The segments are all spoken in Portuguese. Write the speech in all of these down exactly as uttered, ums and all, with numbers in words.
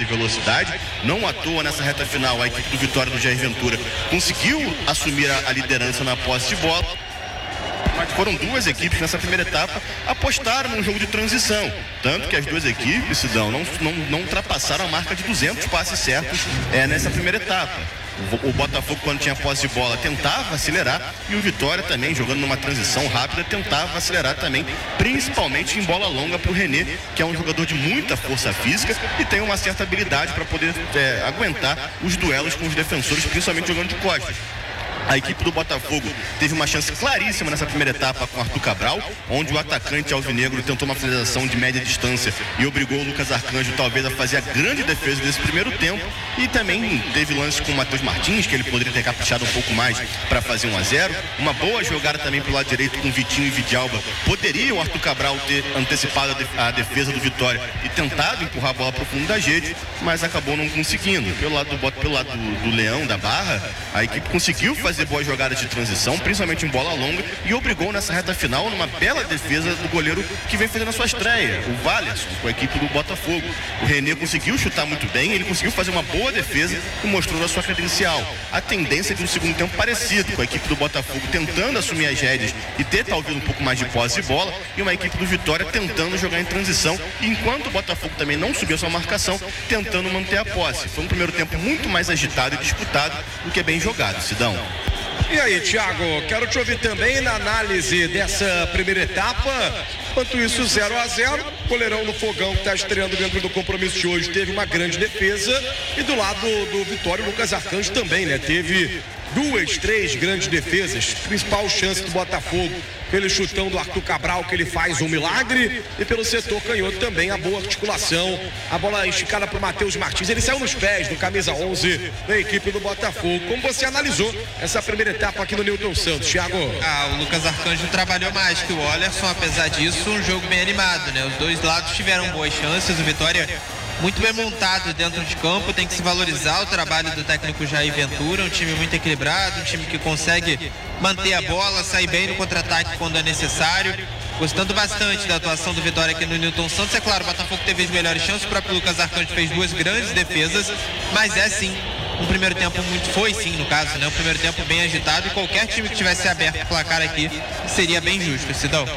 velocidade. Não à toa, nessa reta final, a equipe do Vitória do Jair Ventura conseguiu assumir a, a liderança na posse de bola. Mas foram duas equipes nessa primeira etapa apostaram num jogo de transição. Tanto que as duas equipes, Sidão, não, não, não ultrapassaram a marca de duzentos passes certos é, nessa primeira etapa. O, o Botafogo, quando tinha posse de bola, tentava acelerar, e o Vitória também, jogando numa transição rápida, tentava acelerar também, principalmente em bola longa para o René, que é um jogador de muita força física e tem uma certa habilidade para poder é, aguentar os duelos com os defensores, principalmente jogando de costas. A equipe do Botafogo teve uma chance claríssima nessa primeira etapa com Arthur Cabral, onde o atacante alvinegro tentou uma finalização de média distância e obrigou o Lucas Arcanjo talvez a fazer a grande defesa desse primeiro tempo. E também teve lance com o Matheus Martins, que ele poderia ter caprichado um pouco mais para fazer um a zero. Uma boa jogada também pelo lado direito com Vitinho e Vidalba. Poderia o Arthur Cabral ter antecipado a defesa do Vitória e tentado empurrar a bola para o fundo da rede, mas acabou não conseguindo. Pelo lado do, pelo lado do, do Leão, da Barra, a equipe conseguiu fazer boas jogadas de transição, principalmente em bola longa, e obrigou nessa reta final numa bela defesa do goleiro que vem fazendo a sua estreia, o Wallerson, com a equipe do Botafogo. O René conseguiu chutar muito bem, ele conseguiu fazer uma boa defesa e mostrou a sua credencial. A tendência de um segundo tempo parecido, com a equipe do Botafogo tentando assumir as rédeas e ter talvez um pouco mais de posse de bola, e uma equipe do Vitória tentando jogar em transição, enquanto o Botafogo também não subiu a sua marcação, tentando manter a posse. Foi um primeiro tempo muito mais agitado e disputado do que bem jogado, Sidão. E aí, Thiago, quero te ouvir também na análise dessa primeira etapa. Enquanto isso, zero a zero, o goleirão do Fogão, que está estreando dentro do compromisso de hoje, teve uma grande defesa. E do lado do Vitória, o Lucas Arcanjo também, né? Teve duas, três grandes defesas. Principal chance do Botafogo pelo chutão do Arthur Cabral, que ele faz um milagre, e pelo setor canhoto também a boa articulação, a bola esticada para o Matheus Martins, ele saiu nos pés do camisa onze da equipe do Botafogo. Como você analisou essa primeira etapa aqui no Newton Santos, Thiago? Ah, o Lucas Arcanjo trabalhou mais que o Wallerson, apesar disso, um jogo bem animado, né? Os dois lados tiveram boas chances, o Vitória muito bem montado dentro de campo, tem que se valorizar o trabalho do técnico Jair Ventura, um time muito equilibrado, um time que consegue manter a bola, sair bem no contra-ataque quando é necessário. Gostando bastante da atuação do Vitória aqui no Newton Santos. É claro, o Botafogo teve as melhores chances, o próprio Lucas Arcanjo fez duas grandes defesas, mas é sim um primeiro tempo muito, foi sim no caso, né? Um primeiro tempo bem agitado, e qualquer time que tivesse aberto o placar aqui seria bem justo, Sidão.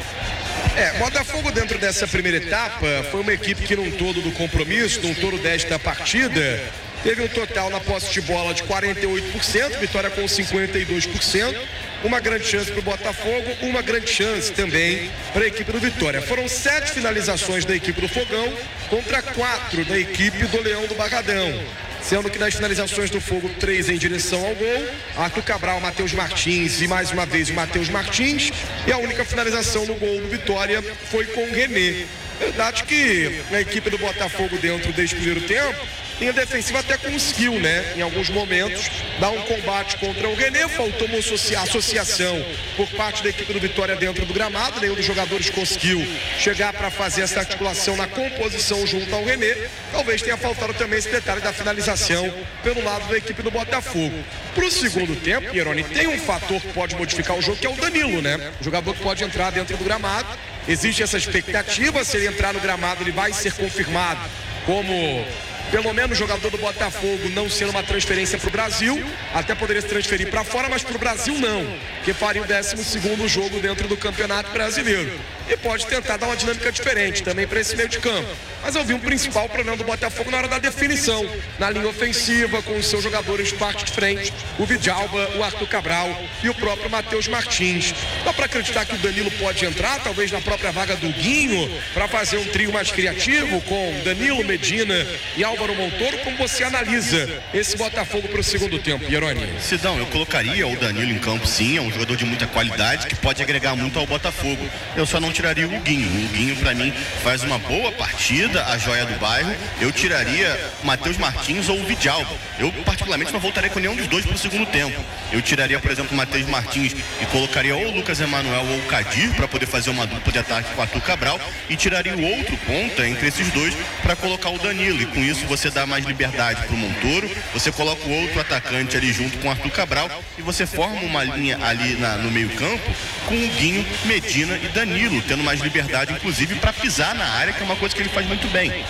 É, Botafogo dentro dessa primeira etapa foi uma equipe que num todo do compromisso, num todo desta partida, teve um total na posse de bola de quarenta e oito por cento, Vitória com cinquenta e dois por cento, uma grande chance para o Botafogo, uma grande chance também para a equipe do Vitória. Foram sete finalizações da equipe do Fogão contra quatro da equipe do Leão do Barradão. Sendo que nas finalizações do Fogo, três em direção ao gol, Arthur Cabral, Matheus Martins e mais uma vez o Matheus Martins, e a única finalização no gol do Vitória foi com o René. Verdade que a equipe do Botafogo dentro deste primeiro tempo, linha defensiva até conseguiu, né, em alguns momentos, dar um combate contra o René. Faltou uma associa associação por parte da equipe do Vitória dentro do gramado. Nenhum dos jogadores conseguiu chegar para fazer essa articulação na composição junto ao René. Talvez tenha faltado também esse detalhe da finalização pelo lado da equipe do Botafogo. Para o segundo tempo, Pieroni, tem um fator que pode modificar o jogo, que é o Danilo, né? O jogador que pode entrar dentro do gramado. Existe essa expectativa, se ele entrar no gramado, ele vai ser confirmado como pelo menos o jogador do Botafogo, não sendo uma transferência para o Brasil, até poderia se transferir para fora, mas para o Brasil não, que faria o décimo segundo jogo dentro do Campeonato Brasileiro. E pode tentar dar uma dinâmica diferente também para esse meio de campo. Mas eu vi um principal problema do Botafogo na hora da definição, na linha ofensiva, com os seus jogadores de parte de frente, o Vidalba, o Arthur Cabral e o próprio Matheus Martins. Dá para acreditar que o Danilo pode entrar, talvez na própria vaga do Guinho, para fazer um trio mais criativo com Danilo, Medina e Álvaro Montoro? Como você analisa esse Botafogo para o segundo tempo, Pieroni? Sidão, eu colocaria o Danilo em campo, sim, é um jogador de muita qualidade que pode agregar muito ao Botafogo. Eu só não tiraria o Guinho. O Guinho, para mim, faz uma boa partida, a joia do bairro. Eu tiraria Matheus Martins ou o Vidalba. Eu, particularmente, não voltaria com nenhum dos dois para o segundo tempo. Eu tiraria, por exemplo, o Matheus Martins e colocaria ou o Lucas Emanuel ou o Kadir para poder fazer uma dupla de ataque com o Arthur Cabral, e tiraria o outro ponta entre esses dois para colocar o Danilo. E com isso você dá mais liberdade para o Montoro, você coloca o outro atacante ali junto com o Arthur Cabral e você forma uma linha ali na, no meio campo com o Guinho, Medina e Danilo, tendo mais liberdade, inclusive, para pisar na área, que é uma coisa que ele faz muito bem.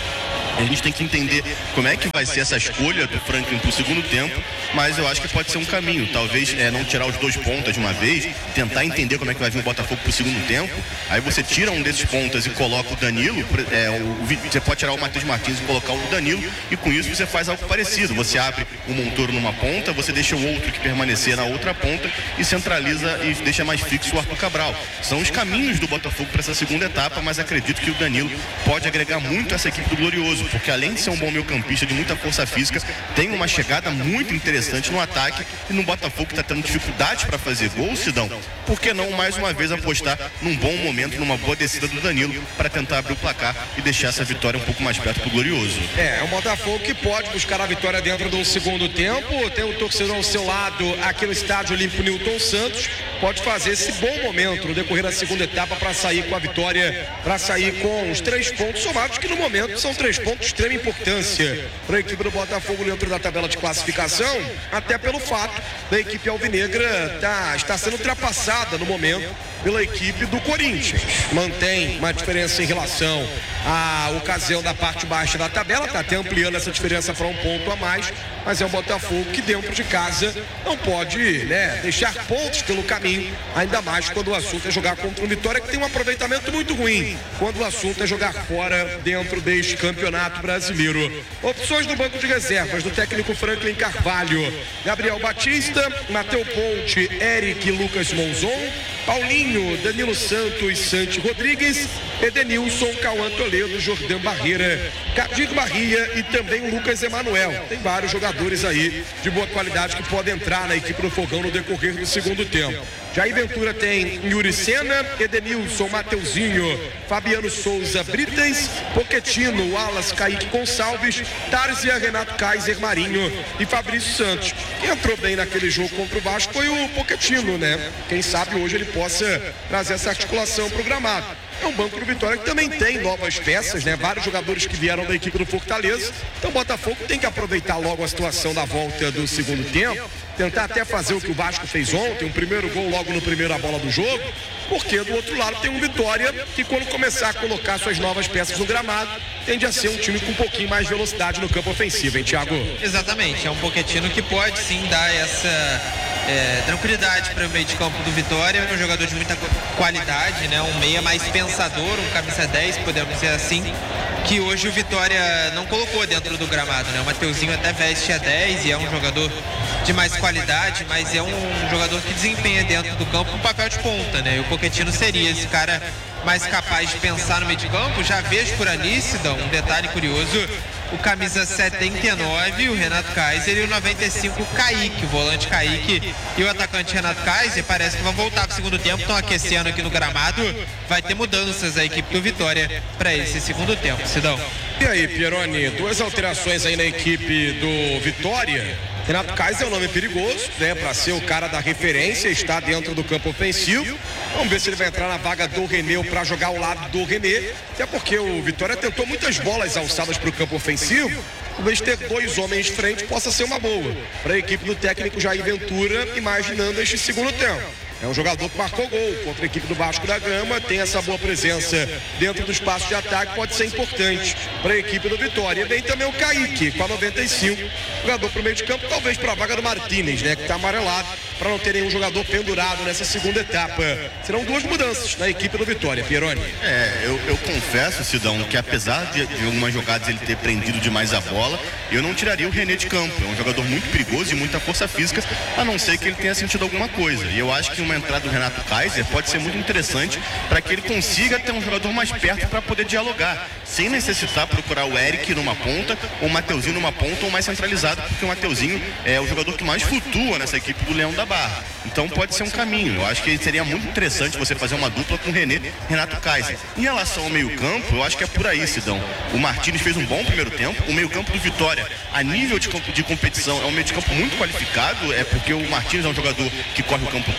A gente tem que entender como é que vai ser essa escolha do Franklin para o segundo tempo, mas eu acho que pode ser um caminho. Talvez é, não tirar os dois pontas de uma vez, tentar entender como é que vai vir o Botafogo para o segundo tempo. Aí você tira um desses pontas e coloca o Danilo. É, o, você pode tirar o Matheus Martins e colocar o Danilo, e com isso você faz algo parecido. Você abre o Montoro numa ponta, você deixa o outro que permanecer na outra ponta e centraliza e deixa mais fixo o Arthur Cabral. São os caminhos do Botafogo para essa segunda etapa, mas acredito que o Danilo pode agregar muito a essa equipe do Glorioso, porque além de ser um bom meio-campista de muita força física, tem uma chegada muito interessante no ataque, e no Botafogo que está tendo dificuldade para fazer gol, Sidão, por que não mais uma vez apostar num bom momento, numa boa descida do Danilo, para tentar abrir o placar e deixar essa vitória um pouco mais perto pro Glorioso? É, é um Botafogo que pode buscar a vitória dentro do segundo tempo, tem um torcedor ao seu lado aqui no Estádio Olímpico Newton Santos, pode fazer esse bom momento no decorrer da segunda etapa para sair com a vitória, para sair com os três pontos somados, que no momento são três pontos de extrema importância para a equipe do Botafogo dentro da tabela de classificação, até pelo fato da equipe alvinegra tá, está sendo ultrapassada no momento pela equipe do Corinthians. Mantém uma diferença em relação à ocasião da parte baixa da tabela, está até ampliando essa diferença para um ponto a mais, mas é um Botafogo que dentro de casa não pode, né, deixar pontos pelo caminho, ainda mais quando o assunto é jogar contra um Vitória que tem um aproveitamento muito ruim, quando o assunto é jogar fora dentro deste campeonato brasileiro. Opções do banco de reservas do técnico Franklin Carvalho: Gabriel Batista, Matheus Ponte, Eric e Lucas Monzon, Paulinho, Danilo Santos, Santi Rodrigues, Edenilson, Cauã Toledo, Jordan Barreira, Cadir Barria e também Lucas Emanuel. Tem vários jogadores aí de boa qualidade que podem entrar na equipe do Fogão no decorrer do segundo tempo. Jair Ventura tem Yuri Sena, Edenilson, Mateuzinho, Fabiano Souza, Brites, Poquetino, Wallace, Kaique Gonçalves, Tarzia, Renato Kaiser, Marinho e Fabrício Santos. Quem entrou bem naquele jogo contra o Vasco foi o Poquetino, né? Quem sabe hoje ele possa trazer essa articulação pro gramado. É um banco do Vitória que também tem novas peças, né? Vários jogadores que vieram da equipe do Fortaleza. Então o Botafogo tem que aproveitar logo a situação da volta do segundo tempo, tentar até fazer o que o Vasco fez ontem, um primeiro gol logo no primeiro a bola do jogo, porque do outro lado tem um Vitória que, quando começar a colocar suas novas peças no gramado, tende a ser um time com um pouquinho mais de velocidade no campo ofensivo, hein, Thiago? Exatamente, é um Pochettino que pode sim dar essa é, tranquilidade para o meio de campo do Vitória. É um jogador de muita qualidade, né? Um meia mais pensador, um camisa dez, podemos dizer assim, que hoje o Vitória não colocou dentro do gramado, né? O Mateuzinho até veste a dez e é um jogador de mais qualidade, mas é um jogador que desempenha dentro do campo um papel de ponta, né? E o Pochettino seria esse cara mais capaz de pensar no meio de campo. Já vejo por ali, Sidão, um detalhe curioso: o camisa setenta e nove, o Renato Kaiser, e o noventa e cinco, o Kaique, o volante Kaique e o atacante Renato Kaiser parece que vão voltar para o segundo tempo, estão aquecendo aqui no gramado. Vai ter mudanças a equipe do Vitória para esse segundo tempo, Sidão. E aí, Pieroni, duas alterações aí na equipe do Vitória. Renato Kaiser é um nome perigoso, né, para ser o cara da referência, está dentro do campo ofensivo. Vamos ver se ele vai entrar na vaga do René ou para jogar ao lado do René, até porque o Vitória tentou muitas bolas alçadas para o campo ofensivo. Talvez ter dois homens de frente possa ser uma boa para a equipe do técnico Jair Ventura, imaginando este segundo tempo. É um jogador que marcou gol contra a equipe do Vasco da Gama, tem essa boa presença dentro do espaço de ataque, pode ser importante para a equipe do Vitória. E vem também o Kaique, com a noventa e cinco, jogador para o meio de campo, talvez para a vaga do Martínez, né, que está amarelado, para não ter nenhum jogador pendurado nessa segunda etapa. Serão duas mudanças na equipe do Vitória, Pieroni. É, eu, eu confesso, Sidão, que apesar de, de algumas jogadas ele ter prendido demais a bola, eu não tiraria o René de campo. É um jogador muito perigoso e muita força física, a não ser que ele tenha sentido alguma coisa. E eu acho que uma entrada do Renato Kaiser pode ser muito interessante para que ele consiga ter um jogador mais perto para poder dialogar, sem necessitar procurar o Eric numa ponta, ou o Mateuzinho numa ponta, ou mais centralizado, porque o Mateuzinho é o jogador que mais flutua nessa equipe do Leão da Barra. Então pode ser um caminho. Eu acho que seria muito interessante você fazer uma dupla com o René e Renato Kaiser. Em relação ao meio-campo, eu acho que é por aí, Sidão. O Martínez fez um bom primeiro tempo. O meio-campo do Vitória, a nível de, de competição, é um meio de campo muito qualificado, é porque o Martínez é um jogador que corre o campo todo.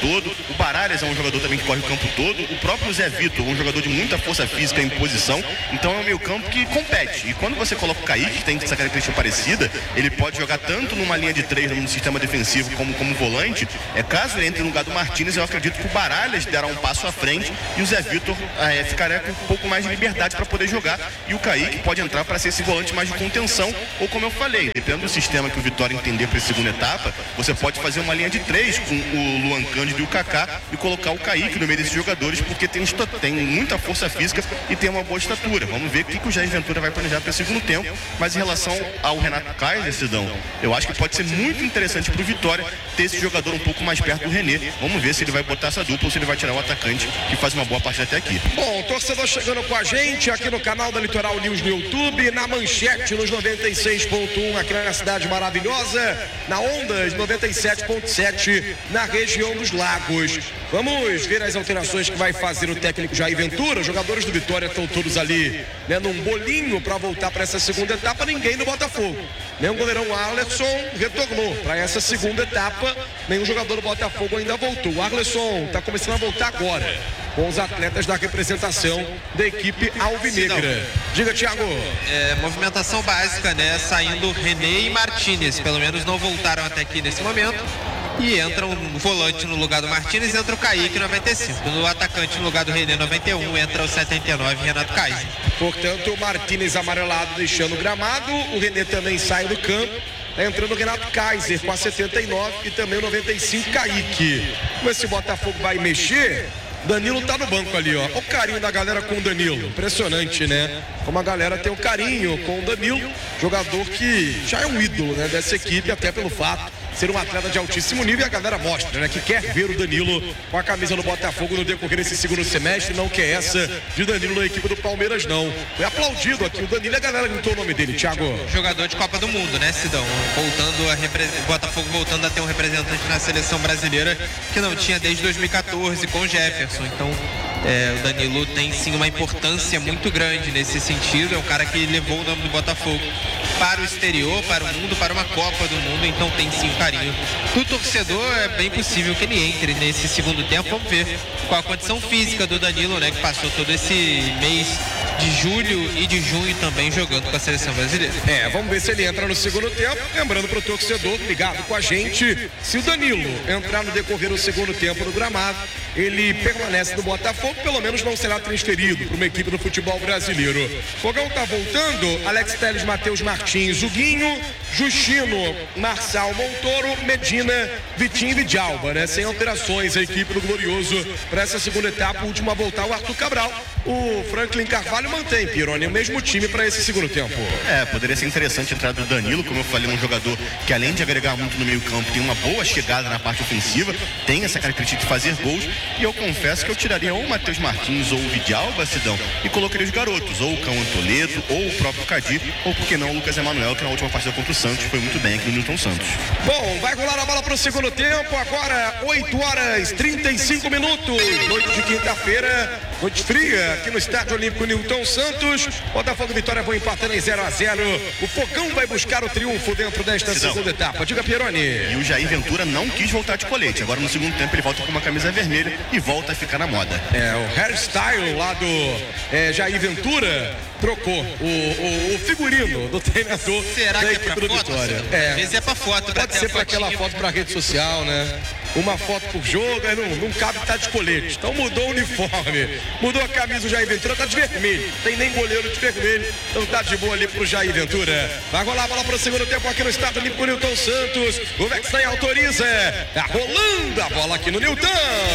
O Baralhas é um jogador também que corre o campo todo. O próprio Zé Vitor, um jogador de muita força física em posição. Então é um meio campo que compete. E quando você coloca o Kaique, que tem essa característica parecida, ele pode jogar tanto numa linha de três, num sistema defensivo, como como volante. É, caso ele entre no lugar do Martínez, eu acredito que o Baralhas dará um passo à frente e o Zé Vitor é, ficará com um pouco mais de liberdade para poder jogar. E o Kaique pode entrar para ser esse volante mais de contenção, ou como eu falei, dependendo do sistema que o Vitória entender para a segunda etapa, você pode fazer uma linha de três com o Luan Cândido e o Kaká e colocar o Kaique no meio desses jogadores, porque tem, tem muita força física e tem uma boa estatura. Vamos ver o que, que o Jair Ventura vai planejar para o segundo tempo. Mas em relação ao Renato Kaiser, Sidão, eu acho que pode ser muito interessante para o Vitória ter esse jogador um pouco mais perto do René. Vamos ver se ele vai botar essa dupla ou se ele vai tirar o atacante, que faz uma boa partida até aqui. Bom, torcedor chegando com a gente aqui no canal da Litoral News no YouTube, na Manchete nos noventa e seis ponto um aqui na cidade maravilhosa, na Ondas noventa e sete ponto sete na região dos Lagos. Vamos ver as alterações que vai fazer o técnico Jair Ventura. Os jogadores do Vitória estão todos ali, né, num bolinho para voltar para essa segunda etapa. Ninguém no Botafogo, nem o goleirão Arleson retornou para essa segunda etapa. Nenhum jogador do Botafogo ainda voltou. O Arleson está começando a voltar agora com os atletas da representação da equipe alvinegra. Diga, Thiago. É, movimentação básica, né? Saindo René e Martínez, pelo menos não voltaram até aqui nesse momento. E entra um volante no lugar do Martínez, entra o Kaique, noventa e cinco. No atacante, no lugar do René, noventa e um, entra o setenta e nove, Renato Kaiser. Portanto, o Martínez amarelado deixando o gramado, o René também sai do campo. Tá entrando o Renato Kaiser com a setenta e nove e também o noventa e cinco, Kaique. Como esse Botafogo vai mexer, Danilo tá no banco ali, ó. O carinho da galera com o Danilo. Impressionante, né? Como a galera tem um carinho com o Danilo, jogador que já é um ídolo, né, dessa equipe, até pelo fato de ser um atleta de altíssimo nível. E a galera mostra, né, que quer ver o Danilo com a camisa do Botafogo no decorrer desse segundo semestre. Não quer essa de Danilo na equipe do Palmeiras, não. Foi aplaudido aqui o Danilo e a galera gritou o nome dele, Thiago. Jogador de Copa do Mundo, né, Sidão? Voltando a repre... Botafogo voltando a ter um representante na seleção brasileira que não tinha desde dois mil e quatorze com o Jefferson. Então, é, o Danilo tem sim uma importância muito grande nesse sentido. É um cara que levou o nome do Botafogo para o exterior, para o mundo, para uma Copa do Mundo. Então tem sim o carinho do torcedor. É bem possível que ele entre nesse segundo tempo. Vamos ver qual a condição física do Danilo, né, que passou todo esse mês de julho e de junho também jogando com a seleção brasileira. É, vamos ver se ele entra no segundo tempo. Lembrando para o torcedor ligado com a gente, se o Danilo entrar no decorrer do segundo tempo no gramado, ele permanece no Botafogo, pelo menos não será transferido para uma equipe do futebol brasileiro. Fogão tá voltando, Alex Telles, Matheus Martins, Huguinho, Justino, Marçal Montoro, Medina, Vitinho e Vidalba, né? Sem alterações a equipe do Glorioso para essa segunda etapa. O último a voltar, o Arthur Cabral. O Franklin Carvalho mantém, Pironi, o mesmo time para esse segundo tempo. É, poderia ser interessante a entrada do Danilo, como eu falei, um jogador que além de agregar muito no meio campo, tem uma boa chegada na parte ofensiva, tem essa característica de fazer gols, e eu confesso que eu tiraria ou o Matheus Martins ou o Vidalba, Sidão, e colocaria os garotos, ou o Cão Toledo, ou o próprio Cadir, ou por que não o Lucas Emanuel, que na última partida contra o Santos foi muito bem aqui no Newton Santos. Bom, vai rolar a bola para o segundo tempo, agora oito horas e trinta e cinco minutos, noite de quinta-feira, noite fria, aqui no Estádio Olímpico Newton Santos. Botafogo e Vitória vão empatando em zero a zero. O Fogão vai buscar o triunfo dentro desta Sidão. Segunda etapa. Diga, Pieroni. E o Jair Ventura não quis voltar de colete. Agora no segundo tempo ele volta com uma camisa vermelha e volta a ficar na moda. É, o hairstyle lá do é, Jair Ventura trocou o, o, o figurino do treinador. Será da que equipe é pra do foto? Vitória. É. Às vezes é pra foto. Pode ser para aquela foto para rede social, né? Uma foto por jogo, aí não, não cabe estar de colete. Então mudou o uniforme, mudou a camisa. O Jair Ventura tá de vermelho, tem nem goleiro de vermelho, então tá de boa ali pro Jair Ventura. Vai rolar a bola pro segundo tempo aqui no Estádio Olímpico Newton Santos. O Vexten autoriza, tá rolando a bola aqui no Newton.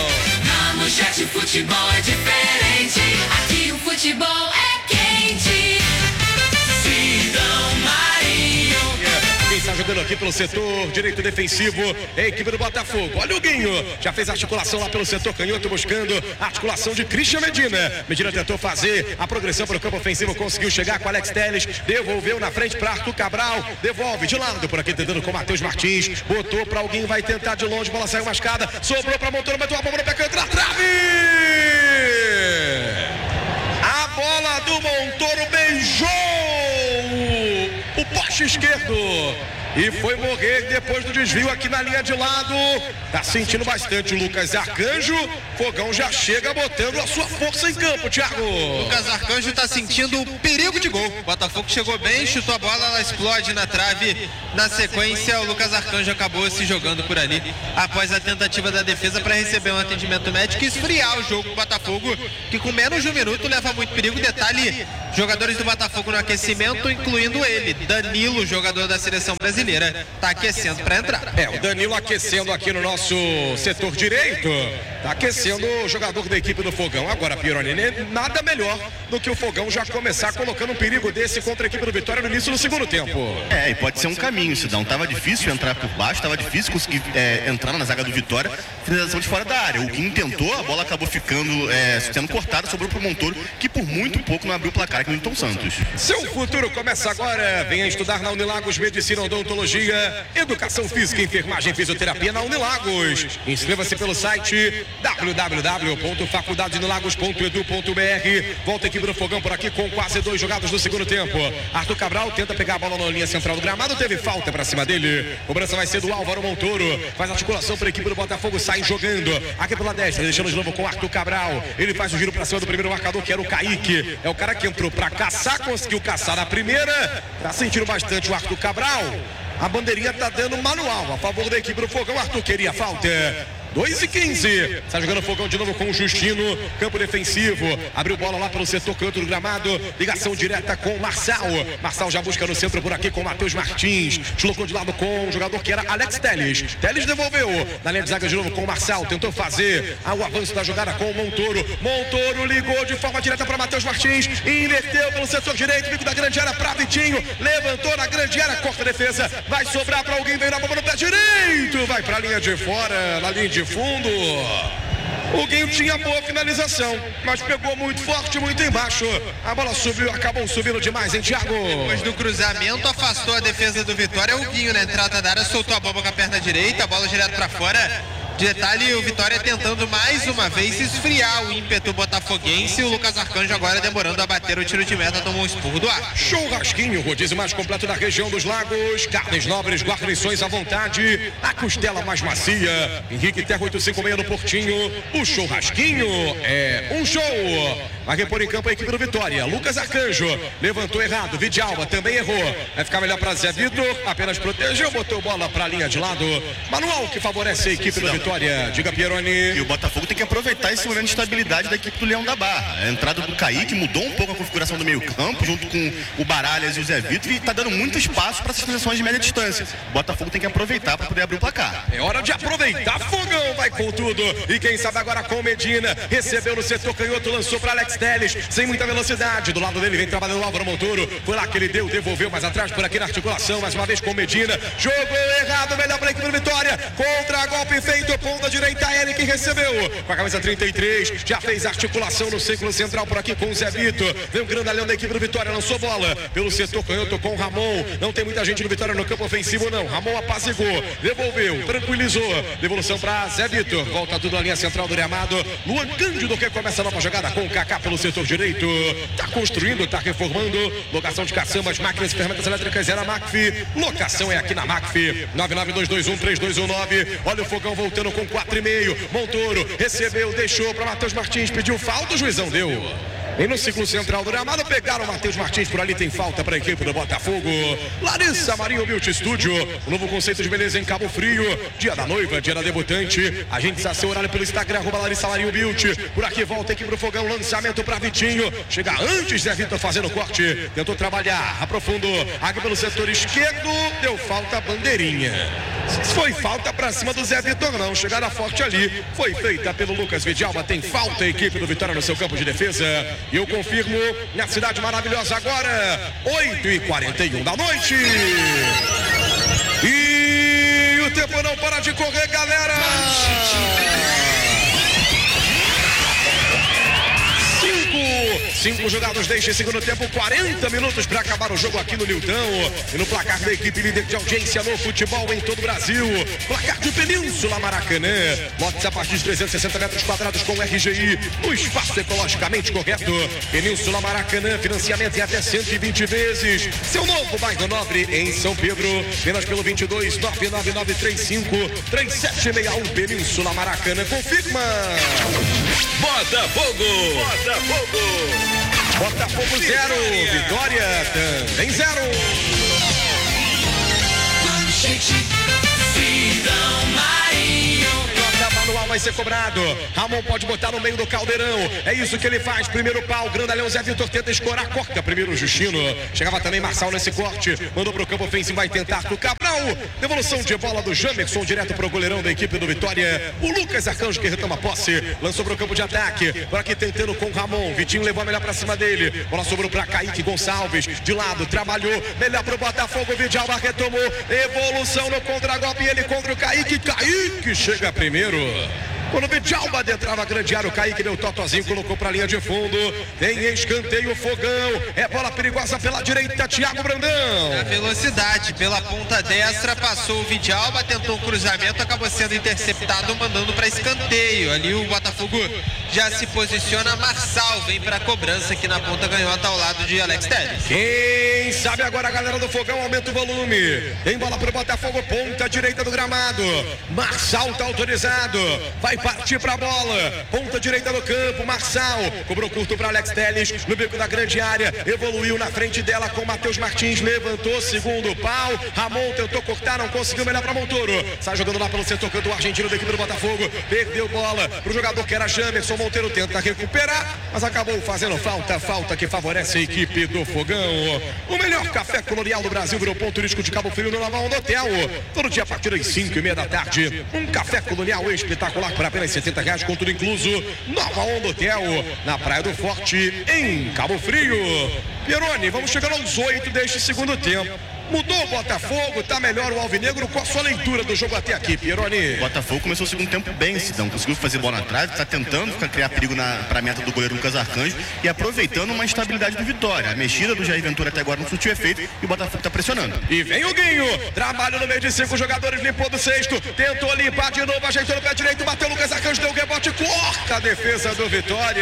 Na Manchete futebol é diferente, aqui o futebol é quente. Sidão Marinho. Quem está jogando aqui pelo setor direito defensivo é a equipe do Botafogo. Olha o Guinho, já fez a articulação lá pelo setor canhoto, buscando a articulação de Christian Medina. Medina tentou fazer a progressão para o campo ofensivo, conseguiu chegar com Alex Telles, devolveu na frente para Arthur Cabral, devolve de lado por aqui, tentando com Matheus Martins, botou para alguém, vai tentar de longe, bola saiu mascada, sobrou para Montoro, meteu a bomba no pé, entra trave! A bola do Montoro beijou o poste esquerdo. e foi morrer depois do desvio aqui na linha de lado. Tá sentindo bastante o Lucas Arcanjo. Fogão já chega botando a sua força em campo, Thiago. Lucas Arcanjo tá sentindo perigo de gol. O Botafogo chegou bem, chutou a bola, ela explode na trave. Na sequência, o Lucas Arcanjo acabou se jogando por ali após a tentativa da defesa para receber um atendimento médico e esfriar o jogo do Botafogo, que com menos de um minuto leva muito perigo. Detalhe, jogadores do Botafogo no aquecimento, incluindo ele, Danilo, jogador da seleção brasileira, tá aquecendo para entrar. É, o Danilo aquecendo aqui no nosso setor direito, tá aquecendo o jogador da equipe do Fogão. Agora, Pieroni, nada melhor do que o Fogão já começar colocando um perigo desse contra a equipe do Vitória no início do segundo tempo. É, e pode ser um caminho, Sidão. Tava difícil entrar por baixo, tava difícil conseguir é, entrar na zaga do Vitória, finalização de fora da área. O Guinho tentou, a bola acabou ficando, é, sendo cortada, sobrou pro Montoro, que por muito pouco não abriu o placar aqui no Newton Santos. Seu futuro começa agora. Venha estudar na Unilagos Medicina, Odontologia, Educação Física, Enfermagem e Fisioterapia na Unilagos. Inscreva-se pelo site w w w ponto faculdade unilagos ponto edu ponto b r. Volta a equipe do Fogão por aqui com quase dois jogados no segundo tempo. Arthur Cabral tenta pegar a bola na linha central do gramado, teve falta pra cima dele. Cobrança vai ser do Álvaro Montoro. Faz articulação para a equipe do Botafogo, sai jogando. Aqui pela destra, deixando de novo com o Arthur Cabral. Ele faz o giro pra cima do primeiro marcador, que era o Kaique. É o cara que entrou pra caçar, conseguiu caçar na primeira. Tá sentindo bastante o Arthur Cabral. A bandeirinha tá dando manual a favor da equipe do Fogão. Arthur queria falta. dois e quinze. Está jogando o Fogão de novo com o Justino. Campo defensivo. Abriu bola lá pelo setor canto do gramado. Ligação direta com o Marçal. Marçal já busca no centro por aqui com o Matheus Martins. Deslocou de lado com o jogador que era Alex Teles. Teles devolveu. Na linha de zaga de novo com o Marçal. Tentou fazer o avanço da jogada com o Montoro. Montoro ligou de forma direta para Matheus Martins. Inverteu pelo setor direito. Bico da grande área para Vitinho. Levantou na grande área. Corta a defesa. Vai sobrar para alguém. Vem na bomba no pé direito. Vai para a linha de fora. Na linha de fundo. O Guinho tinha boa finalização, mas pegou muito forte, muito embaixo. A bola subiu, acabou subindo demais, hein, Thiago? Depois do cruzamento, afastou a defesa do Vitória. O Guinho na entrada da área soltou a bomba com a perna direita, a bola direto pra fora. Detalhe, o Vitória tentando mais uma vez esfriar o ímpeto botafoguense. O Lucas Arcanjo agora demorando a bater o tiro de meta, tomou um esporro do ar. Churrasquinho, rodízio mais completo da região dos lagos. Carnes nobres, guarnições à vontade. A costela mais macia. Henrique Terra oitocentos e cinquenta e seis no Portinho. O churrasquinho é um show. Vai repor em campo a equipe do Vitória. Lucas Arcanjo levantou errado. Vidalba também errou. Vai ficar melhor para Zé Vitor. Apenas protegeu, botou bola para a linha de lado. Manual que favorece a equipe do Vitória. Diga, Pieroni. E o Botafogo tem que aproveitar esse momento de estabilidade da equipe do Leão da Barra. A entrada do Kaique mudou um pouco a configuração do meio campo, junto com o Baralhas e o Zé Vitor, e está dando muito espaço para essas transições de média distância. O Botafogo tem que aproveitar para poder abrir o placar. É hora de aproveitar. Fogão vai com tudo. E quem sabe agora com Medina. Recebeu no setor canhoto, lançou para Alex Teles, sem muita velocidade. Do lado dele vem trabalhando o Álvaro Montoro. Foi lá que ele deu, devolveu mais atrás por aqui na articulação, mais uma vez com Medina. Jogou errado, melhor para a equipe do Vitória. Contra golpe feito, ponta direita, Eric recebeu. Com a camisa trinta e três, já fez articulação no círculo central por aqui com o Zé Vitor. Vem o grandalhão da equipe do Vitória, lançou bola pelo setor canhoto com o Ramon. Não tem muita gente no Vitória no campo ofensivo, não. Ramon apazigou, devolveu, tranquilizou. Devolução para Zé Vitor. Volta tudo na linha central do gramado. Luan Cândido que começa a nova jogada com o Kaká pelo setor direito. Tá construindo, tá reformando. Locação de caçambas, máquinas e ferramentas elétricas é na Macfi. Locação é aqui na Macfi. nove nove dois dois um três dois um nove. Olha o Fogão voltando com quatro e meio. Montoro recebeu, deixou para Matheus Martins. Pediu falta, o juizão deu. E no ciclo central do gramado, pegaram o Matheus Martins por ali, tem falta para a equipe do Botafogo. Larissa Marinho Beauty Studio, o novo conceito de beleza em Cabo Frio. Dia da noiva, dia da debutante. A gente sabe seu horário pelo Instagram, arroba Larissa Marinho Beauty. Por aqui volta a equipe do Fogão, lançamento para Vitinho. Chega antes, Zé Vitor fazendo corte. Tentou trabalhar, aprofundou. Aqui pelo setor esquerdo, deu falta, bandeirinha. Foi falta para cima do Zé Vitor, não. Chegada forte ali, foi feita pelo Lucas Vidalba. Tem falta a equipe do Vitória no seu campo de defesa. E eu confirmo na cidade maravilhosa agora, oito e quarenta e um da noite. E o tempo não para de correr, galera. cinco Cinco jogados deste segundo tempo, quarenta minutos para acabar o jogo aqui no Nilton. E no placar da equipe líder de audiência no futebol em todo o Brasil. Placar de Península Maracanã. Lotes a partir de trezentos e sessenta metros quadrados com R G I. No espaço ecologicamente correto. Península Maracanã, financiamento em até cento e vinte vezes. Seu novo bairro nobre em São Pedro. Apenas pelo vinte e dois, nove nove nove três cinco, três sete seis um. Península Maracanã, confirma. Botafogo. Botafogo. Botafogo zero. Vitória também zero. Manchete, Sidão Marinho. Manual vai ser cobrado. Ramon pode botar no meio do caldeirão. É isso que ele faz. Primeiro pau. Grandalhão Zé Vitor tenta escorar. Corta primeiro o Justino. Chegava também Marçal nesse corte. Mandou pro campo ofensivo. Vai tentar do Cabral. Devolução de bola do Jamerson direto pro goleirão da equipe do Vitória. O Lucas Arcanjo que retoma a posse. Lançou pro campo de ataque. Por aqui tentando com o Ramon. Vitinho levou a melhor pra cima dele. Bola sobrou pra Kaique Gonçalves. De lado. Trabalhou. Melhor pro Botafogo. Vidalba retomou. Evolução no contragolpe. Ele contra o Kaique. Kaique chega primeiro. Quando o Vidalba adentrava a grande área, o Kaique deu totozinho, colocou para a linha de fundo. Tem escanteio, Fogão. É bola perigosa pela direita, Thiago Brandão. Na velocidade, pela ponta destra, passou o Vidalba, tentou um cruzamento, acabou sendo interceptado, mandando para escanteio. Ali o Botafogo já se posiciona. Marçal vem para a cobrança aqui na ponta canhota ao lado de Alex Telles. Quem sabe agora a galera do Fogão aumenta o volume. Tem bola para o Botafogo, ponta direita do gramado. Marçal tá autorizado. Vai partir pra bola, ponta direita do campo, Marçal, cobrou curto para Alex Telles, no bico da grande área, evoluiu na frente dela com Matheus Martins, levantou, segundo pau, Ramon tentou cortar, não conseguiu, melhor para Montoro, sai jogando lá pelo setor canto argentino da equipe do Botafogo, perdeu bola pro jogador que era Jamerson, Monteiro tenta recuperar, mas acabou fazendo falta, falta que favorece a equipe do Fogão. O melhor café colonial do Brasil virou ponto turístico de Cabo Frio no Nova Onda Hotel, todo dia a partir das cinco e meia da tarde, um café colonial espetacular para apenas setenta reais, com tudo incluso. Nova Onda Hotel, na Praia do Forte, em Cabo Frio. Pieroni, vamos chegando aos oito deste segundo tempo. Mudou o Botafogo, tá melhor o Alvinegro. Qual a sua leitura do jogo até aqui, Pieroni? O Botafogo começou o segundo tempo bem, Sidão. Conseguiu fazer bola na trave, tá tentando criar perigo para a meta do goleiro Lucas Arcanjo e aproveitando uma instabilidade do Vitória. A mexida do Jair Ventura até agora não surtiu efeito e o Botafogo tá pressionando. E vem o Guinho, trabalho no meio de cinco jogadores, limpou do sexto, tentou limpar de novo, ajeitou no pé direito, bateu o Lucas Arcanjo, deu o rebote, corta a defesa do Vitória.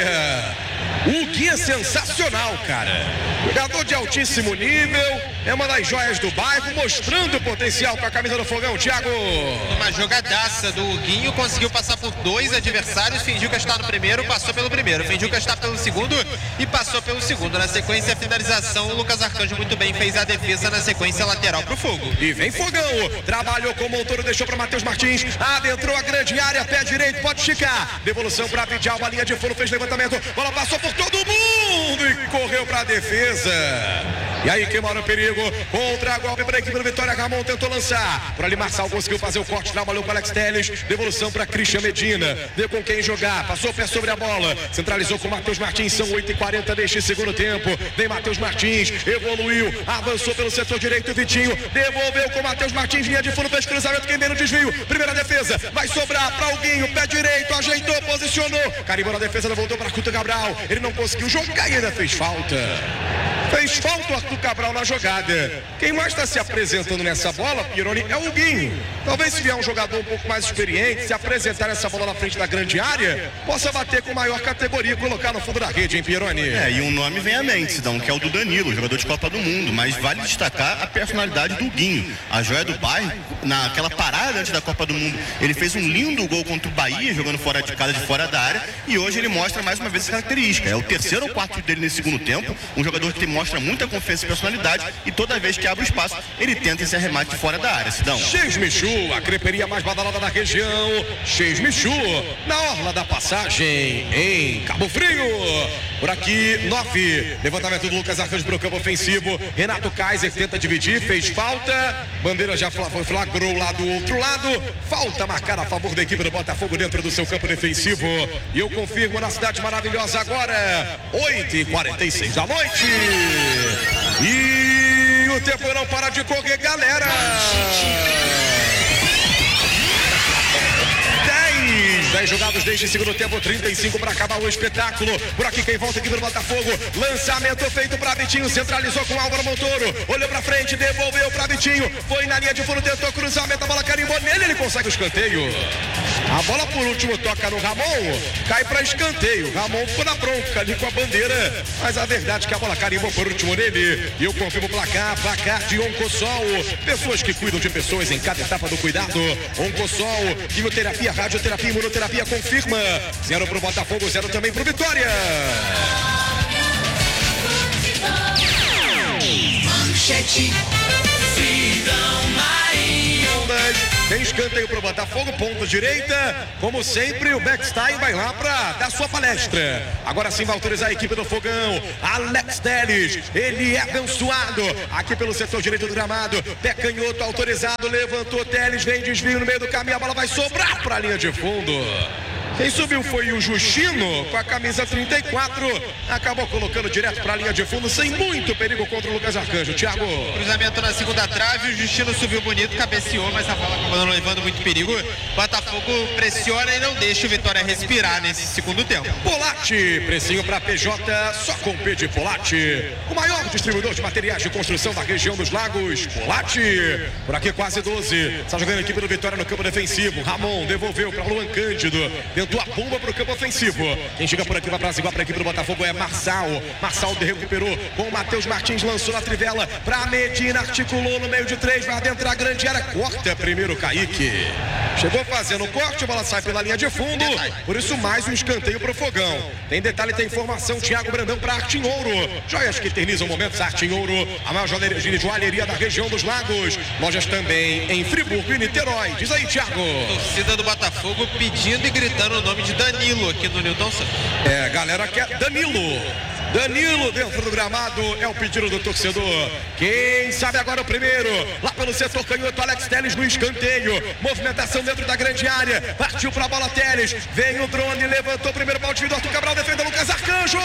O Guinho é sensacional, cara. Jogador de altíssimo nível, é uma das joias do bairro, mostrando o potencial com a camisa do Fogão, Thiago. Uma jogadaça do Guinho, conseguiu passar por dois adversários, fingiu que está no primeiro, passou pelo primeiro, fingiu que está pelo segundo e passou pelo segundo. Na sequência, a finalização, o Lucas Arcanjo muito bem fez a defesa na sequência lateral para o Fogo. E vem Fogão, trabalhou com o Montoro, deixou para Matheus Martins, adentrou a grande área, pé direito, pode esticar. Devolução para Vidalba, linha de fundo, fez levantamento, bola passou por todo mundo e correu para a defesa. E aí queimaram o perigo, contra golpe para a equipe do Vitória, Ramon tentou lançar, por ali Marçal conseguiu fazer o corte, trabalhou com Alex Telles, devolução para Christian Medina, deu com quem jogar, passou o pé sobre a bola, centralizou com Matheus Martins, são oito e quarenta deste segundo tempo, vem Matheus Martins, evoluiu, avançou pelo setor direito, Vitinho, devolveu com Matheus Martins, linha de fundo, fez cruzamento, quem vem no desvio, primeira defesa, vai sobrar para o Guinho, pé direito, ajeitou, posicionou, carimbou na defesa, voltou para Arthur Cabral, ele não conseguiu jogar e ainda fez falta. Fez falta o Arthur Cabral na jogada. Quem mais está se apresentando nessa bola, Pieroni, é o Guinho. Talvez se vier um jogador um pouco mais experiente, se apresentar essa bola na frente da grande área, possa bater com maior categoria e colocar no fundo da rede, hein, Pieroni? É, e um nome vem à mente, Sidão, que é o do Danilo, jogador de Copa do Mundo. Mas vale destacar a personalidade do Guinho. A joia do bairro, naquela parada antes da Copa do Mundo, ele fez um lindo gol contra o Bahia, jogando fora de casa, de fora da área. E hoje ele mostra mais uma vez essa característica. É o terceiro ou quarto dele nesse segundo tempo. Um jogador que tem mostra muita confiança e personalidade e toda vez que abre o espaço, ele tenta esse arremate de fora da área, Sidão. X Michu, a creperia mais badalada da região. X Michu, na orla da passagem, em Cabo Frio. Por aqui, nove. Levantamento do Lucas Arcanjo para o campo ofensivo. Renato Kaiser tenta dividir, fez falta. Bandeira já flagrou lá do outro lado. Falta marcada a favor da equipe do Botafogo dentro do seu campo defensivo. E eu confirmo na cidade maravilhosa agora, oito e quarenta e seis da noite. E o tempo não para de correr, galera. dez da dez jogados desde o segundo tempo, trinta e cinco para acabar o espetáculo. Por aqui quem volta aqui pelo Botafogo. Lançamento feito para Vitinho, centralizou com Álvaro Montoro. Olhou para frente, devolveu para Vitinho. Foi na linha de fundo, tentou cruzamento, a bola carimbou nele, ele consegue o escanteio. A bola por último toca no Ramon, cai para escanteio. Ramon ficou na bronca ali com a bandeira, mas a verdade é que a bola carimbou por último nele. E eu confirmo o placar, placar de Oncosol. Pessoas que cuidam de pessoas em cada etapa do cuidado. Oncosol, quimioterapia, radioterapia, imunoterapia, confirma. Zero pro Botafogo, zero também pro Vitória. Manchete, Sidão Marinho. Tem escanteio pro Botafogo, ponta direita. Como sempre, o Beckstein vai lá pra dar sua palestra. Agora sim vai autorizar a equipe do Fogão. Alex Telles, ele é abençoado. Aqui pelo setor direito do gramado. Pé canhoto autorizado, levantou Telles, vem desvio no meio do caminho. A bola vai sobrar pra linha de fundo. Quem subiu foi o Justino, com a camisa trinta e quatro. Acabou colocando direto para a linha de fundo, sem muito perigo contra o Lucas Arcanjo. Thiago. Cruzamento na segunda trave, o Justino subiu bonito, cabeceou, mas a bola acabou não levando muito perigo. Botafogo pressiona e não deixa o Vitória respirar nesse segundo tempo. Polatti, precinho para P J, só com P de Polatti. O maior distribuidor de materiais de construção da região dos Lagos, Polatti. Por aqui quase doze. Está jogando a equipe do Vitória no campo defensivo. Ramon devolveu para Luan Cândido. Tentou a bomba para o campo ofensivo. Quem chega por aqui vai para igual para a equipe do Botafogo é Marçal. Marçal recuperou com o Matheus Martins, lançou na trivela para Medina, articulou no meio de três, vai adentrar a grande área, corta primeiro o Kaique. Chegou fazendo o corte, a bola sai pela linha de fundo, por isso mais um escanteio para o Fogão. Tem detalhe, tem informação, Thiago Brandão para Arte em Ouro. Joias que eternizam momentos, Arte em Ouro, a maior joalheria, joalheria da região dos Lagos. Lojas também em Friburgo e Niterói. Diz aí, Thiago. Torcida do Botafogo pedindo e gritando o nome de Danilo aqui no Newton Santos. É, galera quer Danilo. Danilo dentro do gramado é o pedido do torcedor. Quem sabe agora o primeiro, lá pelo setor canhoto, Alex Telles no escanteio. Movimentação dentro da grande área. Partiu para a bola Telles. Vem o drone, levantou o primeiro pau de Arthur Cabral, defende Lucas Arcanjo.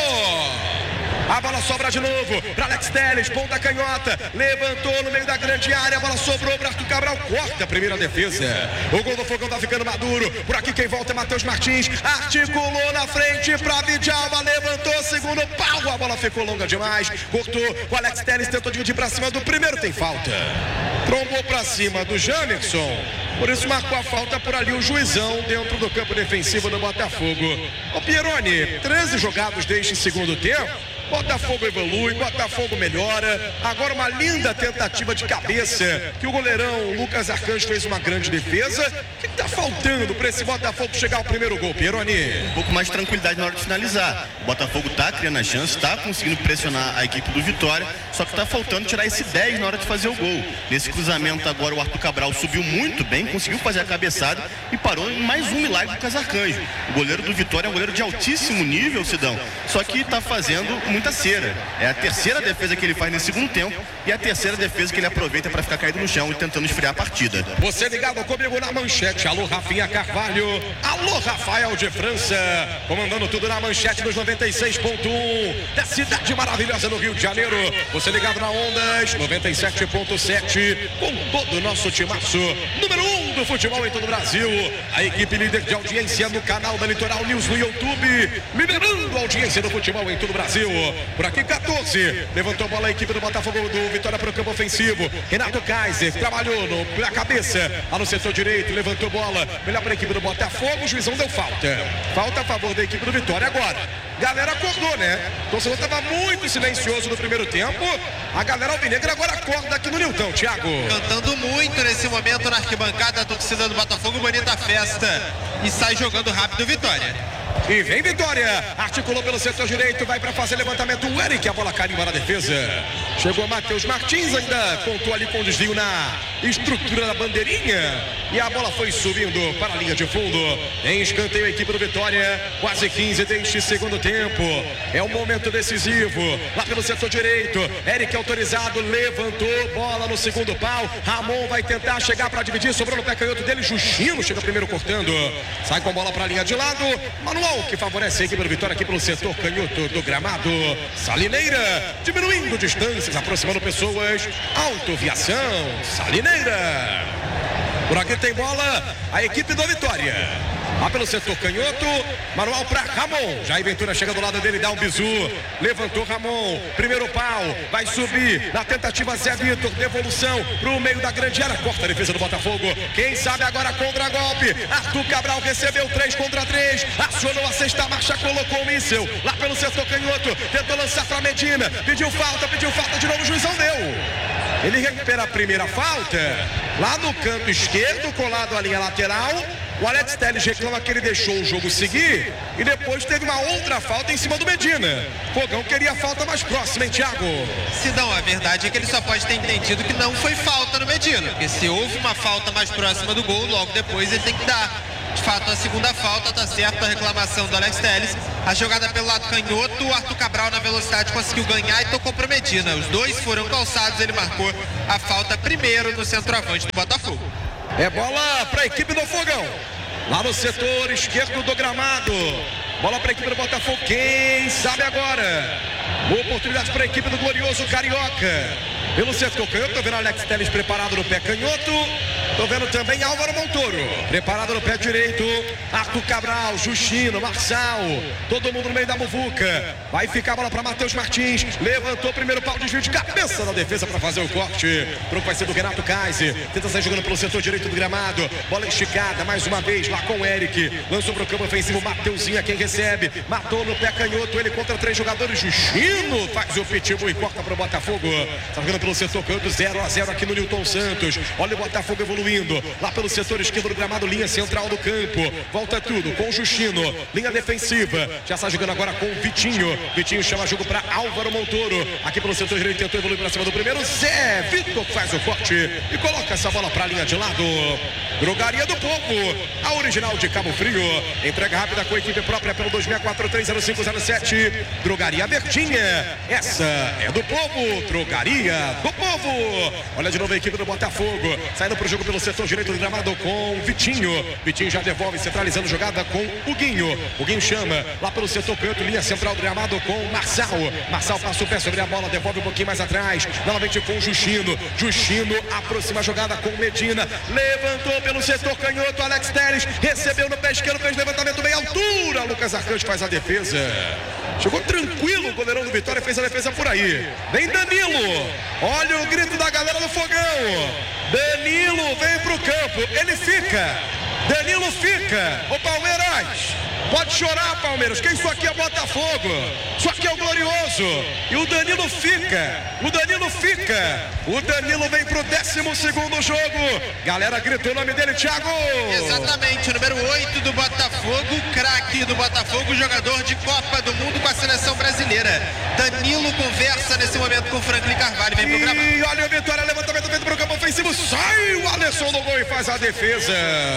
A bola sobra de novo para Alex Telles, ponta canhota, levantou no meio da grande área, a bola sobrou para Arthur Cabral, corta a primeira defesa. O gol do Fogão tá ficando maduro, por aqui quem volta é Matheus Martins, articulou na frente para Vidjalva, levantou, segundo pau, a bola ficou longa demais, cortou, o Alex Telles tentou dividir para cima do primeiro, tem falta. Trombou para cima do Jamerson, por isso marcou a falta por ali o juizão dentro do campo defensivo do Botafogo. O Pieroni, treze jogados desde o segundo tempo. Botafogo evolui, Botafogo melhora. Agora uma linda tentativa de cabeça que o goleirão Lucas Arcanjo fez uma grande defesa. O que está faltando para esse Botafogo chegar ao primeiro gol, Pieroni? Um pouco mais de tranquilidade na hora de finalizar. O Botafogo está criando a chance, está conseguindo pressionar a equipe do Vitória, só que está faltando tirar esse dez na hora de fazer o gol. Nesse cruzamento agora o Arthur Cabral subiu muito bem, conseguiu fazer a cabeçada e parou em mais um milagre do Lucas Arcanjo. O goleiro do Vitória é um goleiro de altíssimo nível, Sidão, só que está fazendo muita cera. É a terceira defesa que ele faz nesse segundo tempo e a terceira defesa que ele aproveita para ficar caído no chão e tentando esfriar a partida. Você ligado comigo na manchete. Alô, Rafinha Carvalho. Alô, Rafael de França. Comandando tudo na manchete dos noventa e seis ponto um da cidade maravilhosa do Rio de Janeiro. Você ligado na Ondas noventa e sete ponto sete com todo o nosso timaço. Número um do futebol em todo o Brasil. A equipe líder de audiência no canal da Litoral News no YouTube. Liderando a audiência do futebol em todo o Brasil. Por aqui quatorze, levantou a bola a equipe do Botafogo do Vitória para o campo ofensivo. Renato Kaiser trabalhou no, na cabeça, lá no setor direito, levantou bola, melhor para a equipe do Botafogo, o juizão deu falta. Falta a favor da equipe do Vitória agora. Galera acordou, né? O torcedor estava muito silencioso no primeiro tempo. A galera alvinegra agora acorda aqui no Nilton, Thiago. Cantando muito nesse momento na arquibancada, a torcida do Botafogo, bonita festa. E sai jogando rápido Vitória. E vem Vitória, articulou pelo setor direito, vai para fazer levantamento o Eric, a bola carimba na defesa. Chegou Matheus Martins, ainda contou ali com desvio na estrutura da bandeirinha. E a bola foi subindo para a linha de fundo. Em escanteio a equipe do Vitória, quase quinze deste segundo tempo. É um momento decisivo, lá pelo setor direito. Eric autorizado, levantou, bola no segundo pau. Ramon vai tentar chegar para dividir, sobrou no pé canhoto dele. Justino chega primeiro cortando. Sai com a bola para a linha de lado. Manuel que favorece a equipe do Vitória aqui pelo setor canhoto do gramado. Salineira diminuindo distâncias, aproximando pessoas. Autoviação, Salineira. Por aqui tem bola a equipe do Vitória. Lá pelo setor canhoto, manual para Ramon. Jair Ventura chega do lado dele, dá um bizu. Levantou Ramon, primeiro pau, vai subir na tentativa Zé Vitor, devolução pro meio da grande área, corta a defesa do Botafogo. Quem sabe agora contra golpe. Arthur Cabral recebeu três contra três, acionou a sexta marcha, colocou o míssil lá pelo setor canhoto, tentou lançar para Medina, pediu falta, pediu falta de novo, o juizão deu. Ele recupera a primeira falta lá no canto esquerdo, colado à linha lateral. O Alex Telles reclama que ele deixou o jogo seguir e depois teve uma outra falta em cima do Medina. Fogão queria a falta mais próxima, hein, Thiago? Sidão, a verdade é que ele só pode ter entendido que não foi falta no Medina, porque se houve uma falta mais próxima do gol, logo depois ele tem que dar. De fato, a segunda falta, tá certo a reclamação do Alex Telles. A jogada pelo lado canhoto, o Arthur Cabral na velocidade conseguiu ganhar e tocou para Medina. Os dois foram calçados, ele marcou a falta primeiro no centroavante do Botafogo. É bola para a equipe do Fogão. Lá no setor esquerdo do gramado. Bola para a equipe do Botafogo. Quem sabe agora? Boa oportunidade para a equipe do glorioso Carioca. Pelo setor canhoto, tô vendo Alex Telles preparado no pé canhoto. Tô vendo também Álvaro Montoro preparado no pé direito. Arthur Cabral, Justino, Marçal, todo mundo no meio da muvuca. Vai ficar a bola para Matheus Martins. Levantou o primeiro pau, desvio de cabeça da defesa para fazer o corte. Pro vai ser do Renato Kaiser. Tenta sair jogando pelo setor direito do gramado. Bola esticada mais uma vez lá com o Eric. Lançou pro campo ofensivo, Mateuzinho é quem recebe. Matou no pé canhoto, ele contra três jogadores. Justino faz o pitbull e corta pro Botafogo. Tá jogando pelo setor canhoto, zero a zero aqui no Newton Santos. Olha o Botafogo evoluindo. Lá pelo setor esquerdo do gramado, linha central do campo. Volta tudo com o Justino. Linha defensiva. Já está jogando agora com o Vitinho. Vitinho chama jogo para Álvaro Montoro. Aqui pelo setor direito tentou evoluir para cima do primeiro. Zé Vitor faz o corte e coloca essa bola para a linha de lado. Drogaria do Povo, a original de Cabo Frio. Entrega rápida com a equipe própria pelo dois seis quatro três zero cinco zero sete. Drogaria Verdinha. Essa é do Povo. Drogaria do Povo. Olha de novo a equipe do Botafogo. Saindo para o jogo pelo setor direito do gramado com Vitinho. Vitinho já devolve, centralizando jogada com o Guinho. O Guinho chama lá pelo setor canto, linha central do gramado com Marçal. Marçal passa o pé sobre a bola, devolve um pouquinho mais atrás. Novamente com o Justino. Justino aproxima a jogada com Medina. Levantou pelo setor canhoto, Alex Telles recebeu no pé esquerdo, fez levantamento bem altura. Lucas Arcanjo faz a defesa. Chegou tranquilo o goleirão do Vitória, fez a defesa por aí. Vem Danilo. Olha o grito da galera do Fogão. Danilo vem pro campo, ele fica. Danilo fica. O Palmeiras, pode chorar, Palmeiras, que isso aqui é Botafogo. Isso aqui é o glorioso. E o Danilo fica. O Danilo fica. O Danilo vem pro décimo segundo jogo. Galera gritou o nome dele, Thiago. Exatamente, o número oito do Botafogo, craque do Botafogo, jogador de Copa do Mundo com a seleção brasileira. Danilo conversa nesse momento com o Franklin Carvalho. Vem pro gramado. E olha o Vitória, levantamento feito pro campo ofensivo. Sai o Alisson do gol e faz a defesa.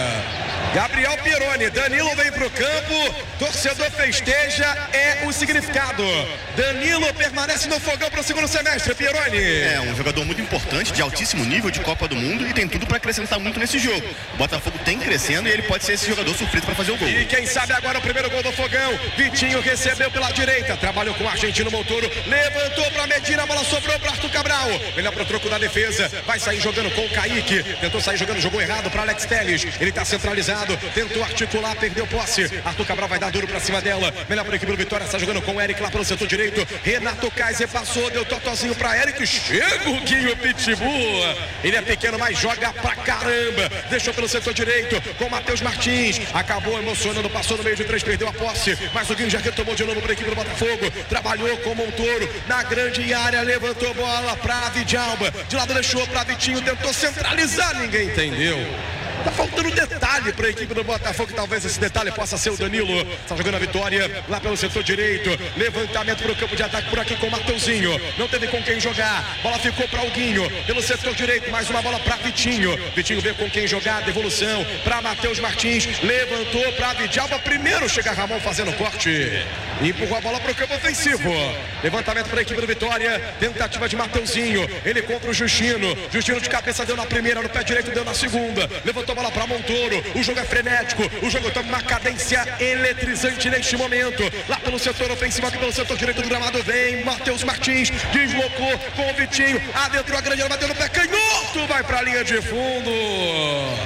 Gabriel Pironi, Danilo vem pro campo, torcedor festeja, é o significado. Danilo permanece no Fogão pro segundo semestre, Pironi. É um jogador muito importante, de altíssimo nível de Copa do Mundo e tem tudo para acrescentar muito nesse jogo. O Botafogo tem crescendo e ele pode ser esse jogador surpreso para fazer o gol. E quem sabe agora o primeiro gol do Fogão. Vitinho recebeu pela direita, trabalhou com o argentino Montoro, levantou para Medina, a bola sobrou para Arthur Cabral. Melhor pro troco da defesa, vai sair jogando com o Kaique, tentou sair jogando, jogou errado para Alex Telles. Ele tá centralizado. Tentou articular, perdeu posse. Arthur Cabral vai dar duro pra cima dela. Melhor para a equipe do Vitória, está jogando com o Eric lá pelo setor direito. Renato Kaiser passou, deu totozinho pra Eric. Chega o Guinho Pitbull. Ele é pequeno, mas joga pra caramba. Deixou pelo setor direito com o Matheus Martins. Acabou emocionando, passou no meio de três, perdeu a posse. Mas o Guinho já retomou de novo para a equipe do Botafogo. Trabalhou com o Montoro na grande área, levantou bola pra Vidjalba. De lado deixou pra Vitinho, tentou centralizar, ninguém entendeu. Tá faltando detalhe para a equipe do Botafogo. Talvez esse detalhe possa ser o Danilo. Está jogando a Vitória lá pelo setor direito. Levantamento para o campo de ataque por aqui com o Mateuzinho. Não teve com quem jogar. Bola ficou para o Guinho. Pelo setor direito, mais uma bola para Vitinho. Vitinho vê com quem jogar. Devolução para Matheus Martins. Levantou para Vidjalba. Primeiro chega Ramon fazendo corte. Empurrou a bola para o campo ofensivo. Levantamento para a equipe do Vitória. Tentativa de Mateuzinho. Ele contra o Justino. Justino de cabeça deu na primeira. No pé direito deu na segunda. Levantou a bola para Montoro. O jogo é frenético. O jogo está uma cadência eletrizante neste momento. Lá pelo setor ofensivo, aqui pelo setor direito do gramado, vem Matheus Martins. Deslocou com o Vitinho. Adentrou a grande área, bateu no pé canhoto. Vai para a linha de fundo.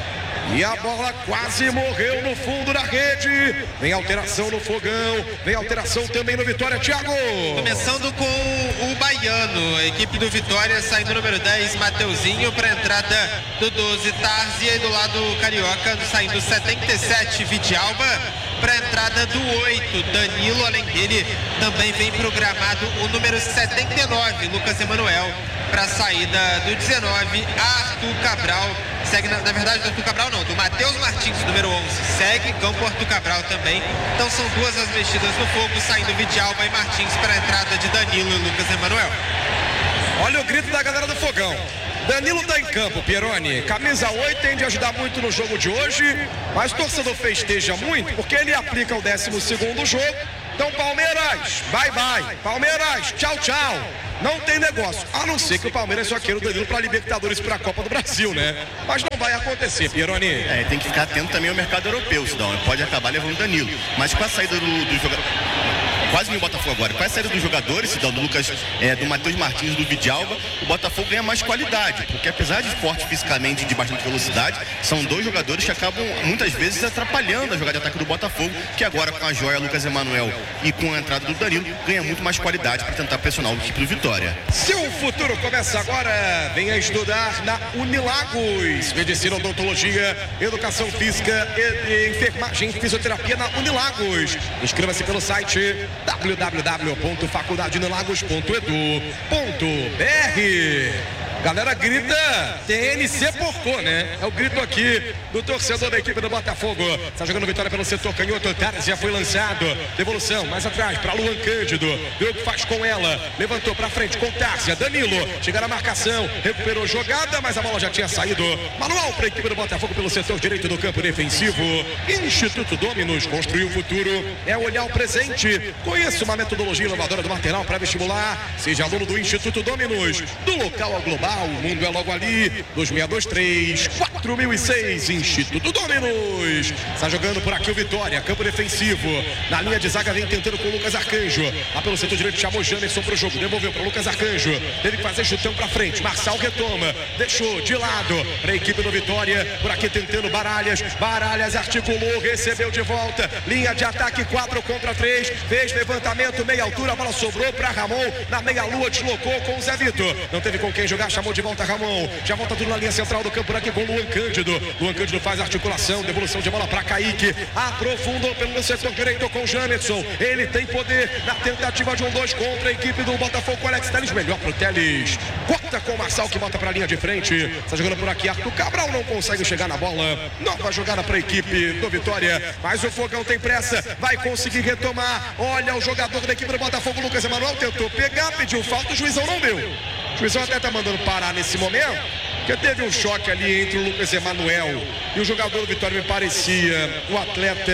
E a bola quase morreu no fundo da rede. Vem alteração no Fogão. Vem alteração também no Vitória, Thiago. Começando com o Baiano. A equipe do Vitória saindo número dez, Mateuzinho, para a entrada do doze, Tárzia. E do lado carioca saindo setenta e sete, Vidalba. Para a entrada do oito, Danilo. Além dele, também vem programado o número setenta e nove, Lucas Emanuel. Para a saída do dezenove, Arthur Cabral. Segue, na, na verdade, do Arthur Cabral não, do Matheus Martins, número onze. Segue campo Arthur Cabral também. Então são duas as mexidas no fogo, saindo Vidalba e Martins para a entrada de Danilo e Lucas Emanuel. Olha o grito da galera do Fogão. Danilo tá em campo, Pieroni. Camisa oito tem de ajudar muito no jogo de hoje, mas o torcedor festeja muito porque ele aplica o décimo segundo jogo. Então, Palmeiras, bye bye. Palmeiras, tchau, tchau. Não tem negócio, a não ser que o Palmeiras só queira o Danilo para Libertadores e para a Copa do Brasil, né? Mas não vai acontecer, Pieroni. É, tem que ficar atento também ao mercado europeu, Sidão. Pode acabar levando o Danilo. Mas com a saída do, do jogador... Quase no Botafogo agora. Com a saída dos jogadores, Sidão, do Lucas, é, do Matheus Martins, do Vidalba, o Botafogo ganha mais qualidade. Porque apesar de forte fisicamente e de bastante velocidade, são dois jogadores que acabam muitas vezes atrapalhando a jogada de ataque do Botafogo, que agora com a joia Lucas Emanuel e com a entrada do Danilo, ganha muito mais qualidade para tentar pressionar o equipe do Vitória. Seu futuro começa agora. Venha estudar na Unilagos. Medicina, odontologia, educação física e enfermagem e fisioterapia na Unilagos. Inscreva-se pelo site w w w ponto faculdade unilagos ponto edu ponto b r. Galera grita T N C Porcô, né? É o grito aqui do torcedor da equipe do Botafogo. Está jogando Vitória pelo setor canhoto. Tárzia foi lançado. Devolução mais atrás para Luan Cândido. Viu o que faz com ela. Levantou para frente com Tárzia. Danilo chega na marcação. Recuperou jogada, mas a bola já tinha saído. Manual para a equipe do Botafogo pelo setor direito do campo defensivo. Instituto Dominus. Construir o futuro é olhar o presente. Conheça uma metodologia inovadora do material para vestibular. Seja aluno do Instituto Dominus. Do local ao global. O mundo é logo ali. dois seis dois três, quatro mil e seis. Instituto Dominus. Está jogando por aqui o Vitória. Campo defensivo. Na linha de zaga vem tentando com o Lucas Arcanjo. Lá pelo setor direito chamou Jamerson para o jogo. Devolveu para o Lucas Arcanjo. Teve que fazer chutão para frente. Marçal retoma. Deixou de lado para a equipe do Vitória. Por aqui tentando Baralhas. Baralhas articulou. Recebeu de volta. Linha de ataque quatro contra três. Fez levantamento meia altura. A bola sobrou para Ramon. Na meia lua deslocou com o Zé Vitor. Não teve com quem jogar. Chamou de volta Ramon. Já volta tudo na linha central do campo por aqui com Luan Cândido. Luan Cândido faz articulação. Devolução de bola para Kaique. Aprofundou pelo setor direito com Jamerson. Ele tem poder na tentativa de um dois contra a equipe do Botafogo. Alex Telles melhor pro Telles. Corta com o Marçal que bota para a linha de frente. Está jogando por aqui. Arthur Cabral não consegue chegar na bola. Nova jogada para a equipe do Vitória. Mas o Fogão tem pressa. Vai conseguir retomar. Olha o jogador da equipe do Botafogo, Lucas Emanuel. Tentou pegar, pediu falta. O juizão não deu. O juizão até tá mandando parar nesse momento, porque teve um choque ali entre o Lucas Emanuel e o jogador do Vitória. Me parecia o atleta,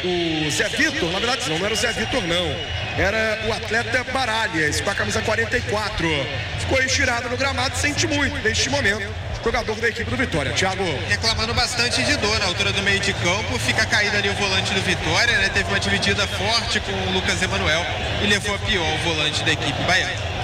o Zé Vitor. Na verdade não, não era o Zé Vitor não, era o atleta Baralhas com a camisa quarenta e quatro. Ficou estirado no gramado, sente muito neste momento jogador da equipe do Vitória. Thiago. Reclamando bastante de dor na altura do meio de campo. Fica caído ali o volante do Vitória, né? Teve uma dividida forte com o Lucas Emanuel e levou a pior o volante da equipe baiana.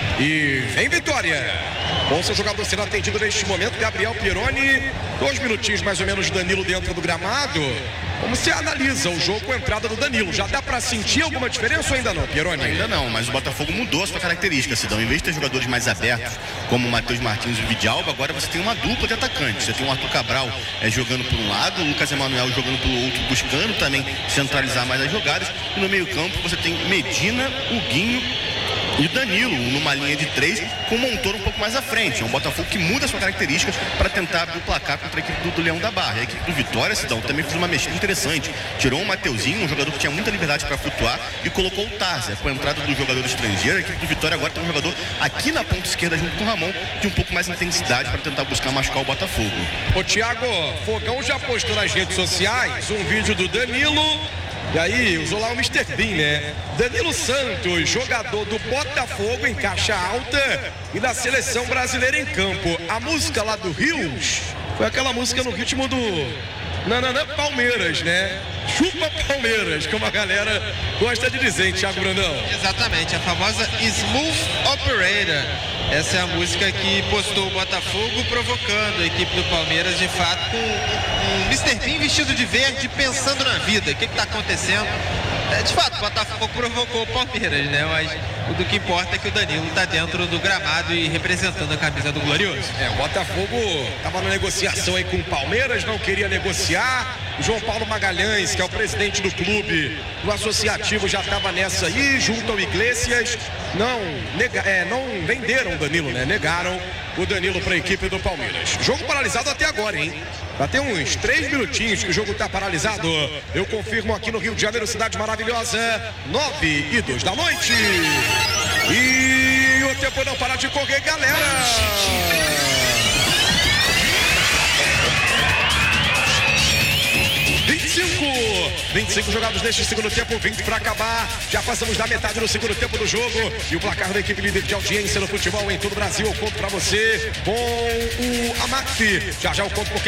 E vem Vitória. Com seu jogador sendo atendido neste momento, Gabriel Pieroni. Dois minutinhos mais ou menos de Danilo dentro do gramado. Como você analisa o jogo com a entrada do Danilo? Já dá para sentir alguma diferença ou ainda não, Pieroni? Ainda não, mas o Botafogo mudou a sua característica, Sidão. Em vez de ter jogadores mais abertos, como o Matheus Martins e o Vidalba, agora você tem uma dupla de atacantes. Você tem o Arthur Cabral é, jogando por um lado, o Lucas Emanuel jogando pelo outro, buscando também centralizar mais as jogadas. E no meio campo você tem Medina, Huguinho e o Danilo numa linha de três com o Montoro um pouco mais à frente. É um Botafogo que muda a sua característica para tentar abrir o placar contra a equipe do, do Leão da Barra. A equipe do Vitória, Sidão, também fez uma mexida interessante. Tirou o Mateuzinho, um jogador que tinha muita liberdade para flutuar, e colocou o Tárzia. Com a entrada do jogador estrangeiro, a equipe do Vitória agora tem um jogador aqui na ponta esquerda junto com o Ramon, de um pouco mais de intensidade para tentar buscar machucar o Botafogo. Ô Thiago, Fogão já postou nas redes sociais um vídeo do Danilo. E aí, usou lá o mister Bean, né? Danilo Santos, jogador do Botafogo em caixa alta e da seleção brasileira em campo. A música lá do Rios foi aquela música no ritmo do Nananã Palmeiras, né? Chupa Palmeiras, como a galera gosta de dizer, hein, Thiago Brandão? Exatamente, a famosa Smooth Operator. Essa é a música que postou o Botafogo, provocando a equipe do Palmeiras, de fato, com um mister Bean vestido de verde, pensando na vida. O que está acontecendo? É, de fato, o Botafogo provocou o Palmeiras, né? Mas o do que importa é que o Danilo está dentro do gramado e representando a camisa do Glorioso. É, o Botafogo estava na negociação aí com o Palmeiras, não queria negociar. O João Paulo Magalhães, que é o presidente do clube, do associativo, já estava nessa aí, junto ao Iglesias. Não, nega, é, não venderam o Danilo, né? Negaram o Danilo para a equipe do Palmeiras. Jogo paralisado até agora, hein? Já tem uns três minutinhos que o jogo está paralisado. Eu confirmo aqui no Rio de Janeiro, cidade maravilhosa, nove e dois da noite. E o tempo não para de correr, galera. vinte e cinco, vinte e cinco jogados neste segundo tempo, vinte para acabar. Já passamos da metade do segundo tempo do jogo. E o placar da equipe líder de audiência no futebol em todo o Brasil. Eu conto para você com o Amac. Já já eu conto porque